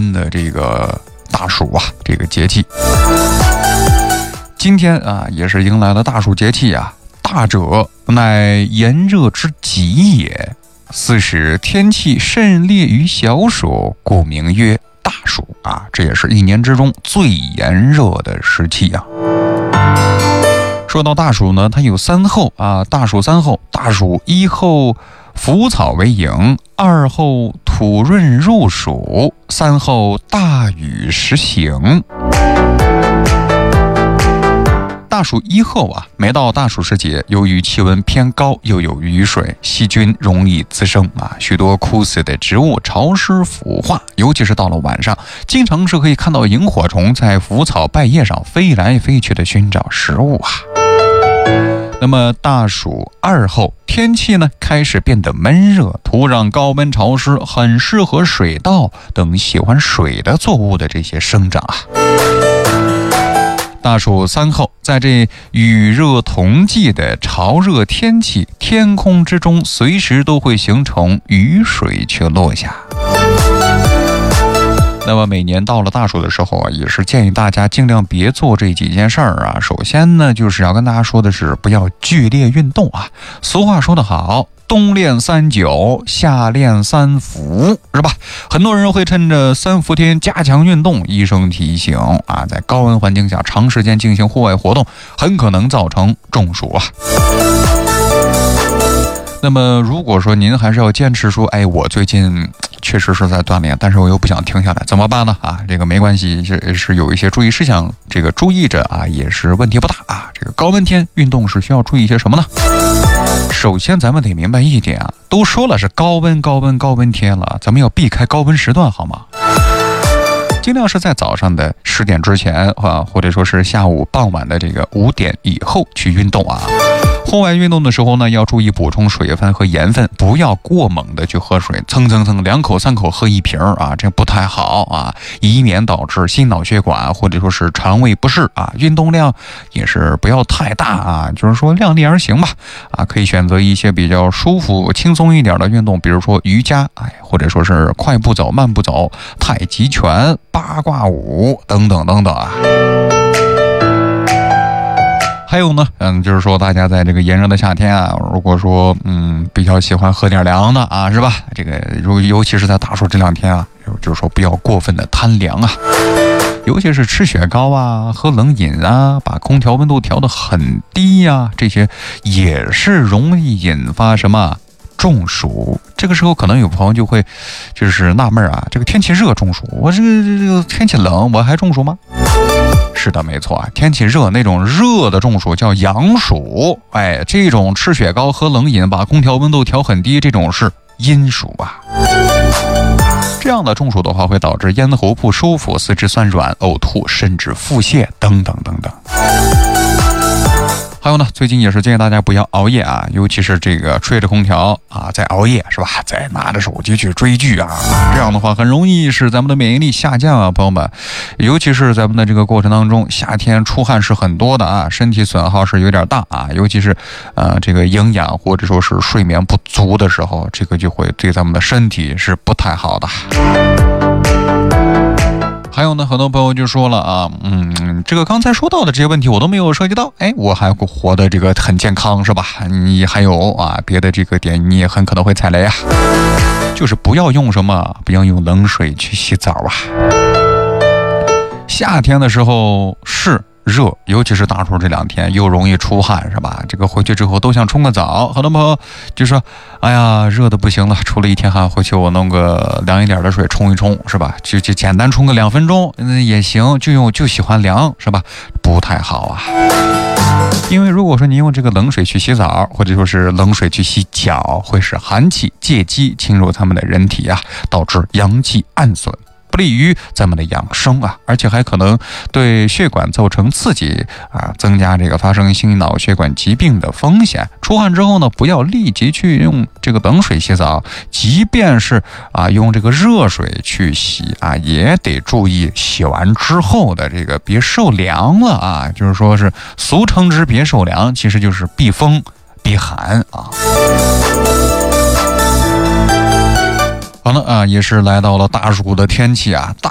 温的这个大暑啊，这个节气。今天啊，也是迎来了大暑节气啊。大者，乃炎热之极也。斯时天气甚烈于小暑，故名曰大暑啊。这也是一年之中最炎热的时期啊。说到大暑呢，它有三候啊。大暑三候：大暑一候腐草为营，二候土润入暑，三候大雨时行。大暑一候啊，每到大暑时节，由于气温偏高，又有雨水，细菌容易滋生啊，许多枯死的植物潮湿腐化，尤其是到了晚上，经常是可以看到萤火虫在腐草败叶上飞来飞去的寻找食物啊。那么大暑二候，天气呢开始变得闷热，土壤高温潮湿，很适合水稻等喜欢水的作物的这些生长啊。大暑三候，在这雨热同季的潮热天气，天空之中随时都会形成雨水去落下。那么每年到了大暑的时候啊，也是建议大家尽量别做这几件事儿啊。首先呢，就是要跟大家说的是，不要剧烈运动啊。俗话说得好，冬练三九，夏练三伏，是吧？很多人会趁着三伏天加强运动。医生提醒啊，在高温环境下长时间进行户外活动，很可能造成中暑啊。那么如果说您还是要坚持说，我最近确实是在锻炼，但是我又不想停下来，怎么办呢？啊，这个没关系，是有一些注意事项，这个注意着啊，也是问题不大啊。这个高温天运动是需要注意一些什么呢？首先咱们得明白一点啊，都说了是高温天了，咱们要避开高温时段好吗？尽量是在早上的10点之前啊，或者说是下午傍晚的这个5点以后去运动啊。户外运动的时候呢，要注意补充水分和盐分，不要过猛的去喝水，蹭2口3口喝一瓶啊，这不太好啊，以免导致心脑血管或者说是肠胃不适啊。运动量也是不要太大啊，就是说量力而行吧啊，可以选择一些比较舒服轻松一点的运动，比如说瑜伽，或者说是快步走、慢步走、太极拳、八卦舞等等等等啊。还有呢，就是说大家在这个炎热的夏天啊，如果说比较喜欢喝点凉的啊，是吧？这个尤其是在大暑这2天啊，就是说不要过分的贪凉啊，尤其是吃雪糕啊、喝冷饮啊，把空调温度调得很低呀，这些也是容易引发什么中暑。这个时候可能有朋友就会就是纳闷啊，这个天气热中暑，我这个天气冷我还中暑吗？是的，没错啊，天气热那种热的中暑叫阳暑，这种吃雪糕喝冷饮把空调温度调很低，这种是阴暑啊。这样的中暑的话会导致咽喉不舒服、四肢酸软、呕吐，甚至腹泻等等等等。还有呢，最近也是建议大家不要熬夜啊，尤其是这个吹着空调啊，在熬夜是吧？再拿着手机去追剧啊，这样的话很容易使咱们的免疫力下降啊，朋友们。尤其是咱们的这个过程当中，夏天出汗是很多的啊，身体损耗是有点大啊，尤其是这个营养或者说是睡眠不足的时候，这个就会对咱们的身体是不太好的。还有呢，很多朋友就说了啊，这个刚才说到的这些问题我都没有涉及到，我还活得这个很健康是吧？你还有啊别的这个点你也很可能会踩雷啊，就是不要用冷水去洗澡啊。夏天的时候是热，尤其是大暑这2天又容易出汗是吧？这个回去之后都想冲个澡，很多朋友就说热的不行了，出了1天汗，回去我弄个凉一点的水冲一冲是吧？就简单冲个2分钟也行，就喜欢凉是吧？不太好啊。因为如果说你用这个冷水去洗澡，或者说是冷水去洗脚，会使寒气借机侵入咱们的人体啊，导致阳气暗损，不利于咱们的养生啊，而且还可能对血管造成刺激啊，增加这个发生心脑血管疾病的风险。出汗之后呢，不要立即去用这个冷水洗澡，即便是用这个热水去洗啊，也得注意洗完之后的这个别受凉了啊，就是说是俗称之别受凉，其实就是避风避寒啊。好了也是来到了大暑的天气啊，